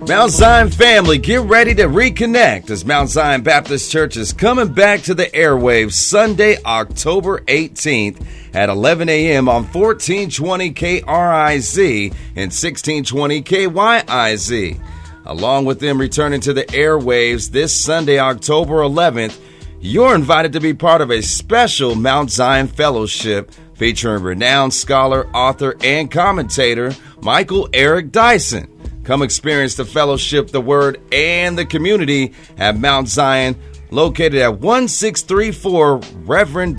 Mount Zion family, get ready to reconnect as Mount Zion Baptist Church is coming back to the airwaves Sunday, October 18th at 11 a.m. on 1420 KRIZ and 1620 KYIZ. Along with them returning to the airwaves this Sunday, October 11th, you're invited to be part of a special Mount Zion Fellowship featuring renowned scholar, author, and commentator Michael Eric Dyson. Come experience the fellowship, the word, and the community at Mount Zion, located at 1634 Reverend